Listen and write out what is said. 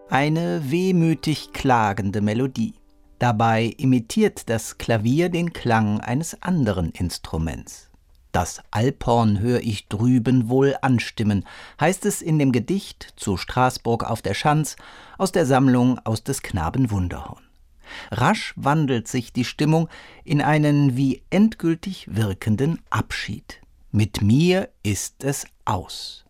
Eine wehmütig klagende Melodie. Dabei imitiert das Klavier den Klang eines anderen Instruments. Das Alphorn hör ich drüben wohl anstimmen, heißt es in dem Gedicht zu Straßburg auf der Schanz aus der Sammlung Aus des Knaben Wunderhorn. Rasch wandelt sich die Stimmung in einen wie endgültig wirkenden Abschied. Mit mir ist es aus.